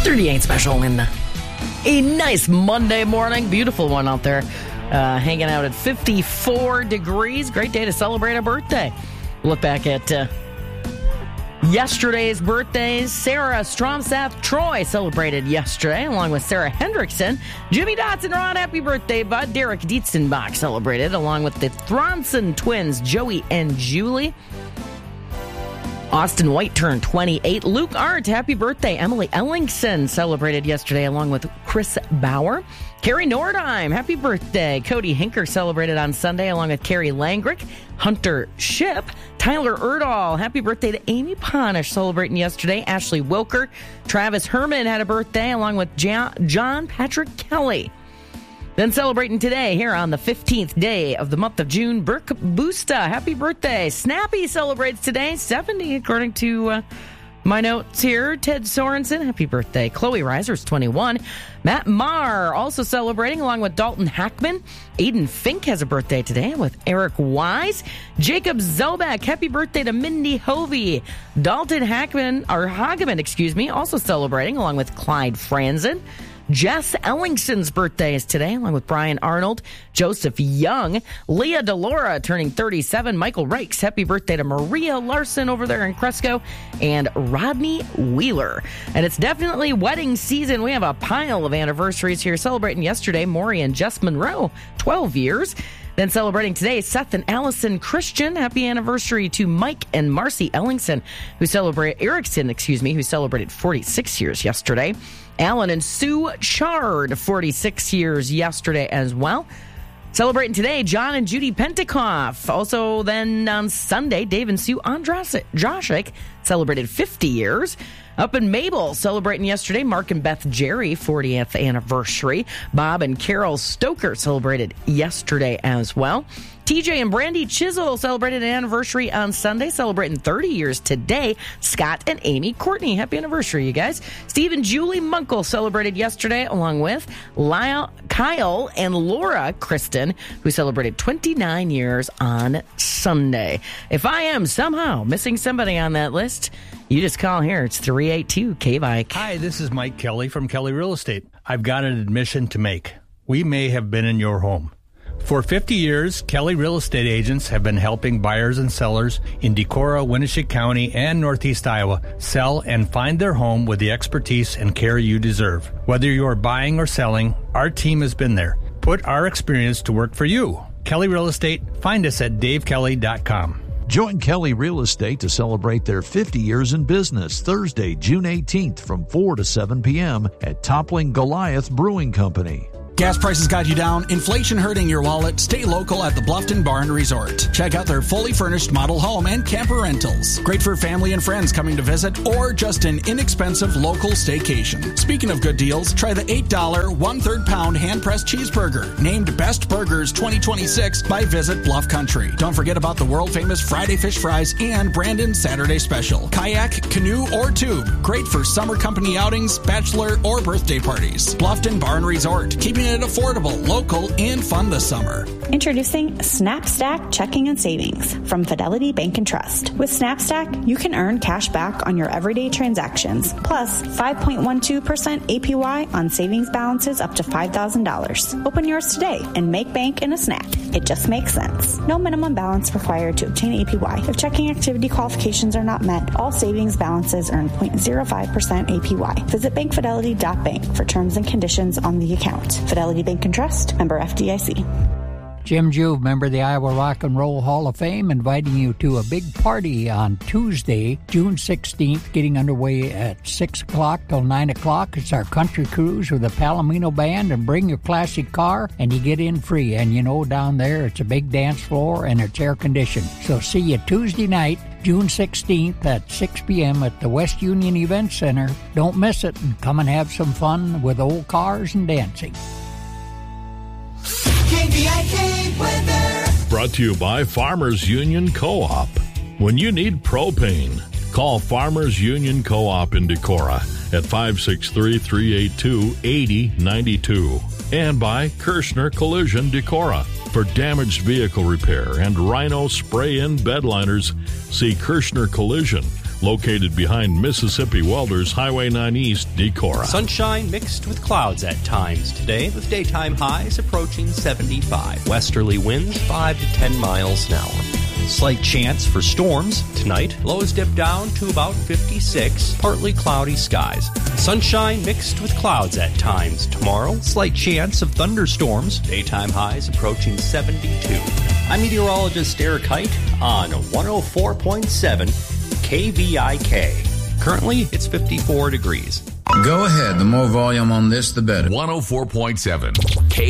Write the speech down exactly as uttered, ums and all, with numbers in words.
thirty-eight special in a nice Monday morning. Beautiful one out there. Uh, hanging out at fifty-four degrees. Great day to celebrate a birthday. Look back at uh, yesterday's birthdays. Sarah Stromsath Troy celebrated yesterday, along with Sarah Hendrickson. Jimmy Dotson Ron, happy birthday, bud. Derek Dietzenbach celebrated, along with the Thronson twins, Joey and Julie. Austin White turned twenty-eight. Luke Arndt, happy birthday. Emily Ellingson celebrated yesterday, along with Chris Bauer. Carrie Nordheim, happy birthday. Cody Hinker celebrated on Sunday, along with Carrie Langrick. Hunter Ship. Tyler Erdahl, happy birthday to Amy Ponish, celebrating yesterday. Ashley Wilker. Travis Herman had a birthday, along with John Patrick Kelly. Then celebrating today, here on the fifteenth day of the month of June, Burke Busta, happy birthday. Snappy celebrates today, seventy, according to uh, my notes here. Ted Sorensen, happy birthday. Chloe Reiser's twenty-one. Matt Marr also celebrating, along with Dalton Hackman. Aiden Fink has a birthday today with Eric Wise. Jacob Zobek, happy birthday to Mindy Hovey. Dalton Hackman, or Hageman, excuse me, also celebrating, along with Clyde Franzen. Jess Ellingson's birthday is today, along with Brian Arnold, Joseph Young, Leah DeLaura turning thirty-seven, Michael Reichs, happy birthday to Maria Larson over there in Cresco, and Rodney Wheeler. And it's definitely wedding season. We have a pile of anniversaries here. Celebrating yesterday, Maury and Jess Monroe, twelve years. Then celebrating today, Seth and Allison Christian. Happy anniversary to Mike and Marcy Ellingson, who celebrate Erickson, excuse me, who celebrated forty-six years yesterday. Alan and Sue Chard, forty-six years yesterday as well. Celebrating today, John and Judy Pentikoff. Also then on Sunday, Dave and Sue Andrasic celebrated fifty years. Up in Mabel, celebrating yesterday, Mark and Beth Jerry, fortieth anniversary. Bob and Carol Stoker celebrated yesterday as well. T J and Brandy Chisel celebrated an anniversary on Sunday, celebrating thirty years today. Scott and Amy Courtney, happy anniversary, you guys. Steve and Julie Munkle celebrated yesterday, along with Lyle, Kyle and Laura Kristen, who celebrated twenty-nine years on Sunday. If I am somehow missing somebody on that list, you just call here. It's three eight two K V I C. Hi, this is Mike Kelly from Kelly Real Estate. I've got an admission to make. We may have been in your home. For fifty years, Kelly Real Estate agents have been helping buyers and sellers in Decorah, Winneshiek County, and Northeast Iowa sell and find their home with the expertise and care you deserve. Whether you're buying or selling, our team has been there. Put our experience to work for you. Kelly Real Estate, find us at dave kelly dot com. Join Kelly Real Estate to celebrate their fifty years in business Thursday, June eighteenth from four to seven p.m. at Toppling Goliath Brewing Company. Gas prices got you down, inflation hurting your wallet. Stay local at the Bluffton Bar and Resort. Check out their fully furnished model home and camper rentals. Great for family and friends coming to visit or just an inexpensive local staycation. Speaking of good deals, try the eight dollars one-third pound hand-pressed cheeseburger, named Best Burgers twenty twenty-six by Visit Bluff Country. Don't forget about the world-famous Friday Fish Fries and Brandon's Saturday Special. Kayak, canoe, or tube. Great for summer company outings, bachelor, or birthday parties. Bluffton Bar and Resort. Keeping it affordable, local, and fun this summer. Introducing SnapStack Checking and Savings from Fidelity Bank and Trust. With SnapStack, you can earn cash back on your everyday transactions, plus five point one two percent A P Y on savings balances up to five thousand dollars. Open yours today and make bank in a snap. It just makes sense. No minimum balance required to obtain A P Y. If checking activity qualifications are not met, all savings balances earn zero point zero five percent A P Y. Visit bank fidelity dot bank for terms and conditions on the account. Fidelity Bank and Trust, member F D I C. Jim Juve, member of the Iowa Rock and Roll Hall of Fame, inviting you to a big party on Tuesday, June sixteenth, getting underway at six o'clock till nine o'clock. It's our country cruise with the Palomino Band, and bring your classic car, and you get in free. And you know, down there, it's a big dance floor, and it's air-conditioned. So see you Tuesday night, June sixteenth at six p.m. at the West Union Event Center. Don't miss it, and come and have some fun with old cars and dancing. K V I K weather. Brought to you by Farmers Union Co-op. When you need propane, call Farmers Union Co-op in Decorah at five six three, three eight two, eight zero nine two. And by Kirshner Collision Decorah. For damaged vehicle repair and Rhino spray-in bed liners, see Kirshner Collision, located behind Mississippi Welders Highway nine East, Decorah. Sunshine mixed with clouds at times today, with daytime highs approaching seventy-five. Westerly winds five to ten miles an hour. Slight chance for storms tonight. Lows dip down to about fifty-six. Partly cloudy skies. Sunshine mixed with clouds at times tomorrow. Slight chance of thunderstorms. Daytime highs approaching seventy-two. I'm meteorologist Eric Height on one oh four point seven K V I K. Currently, it's fifty-four degrees. Go ahead. The more volume on this, the better. one oh four point seven K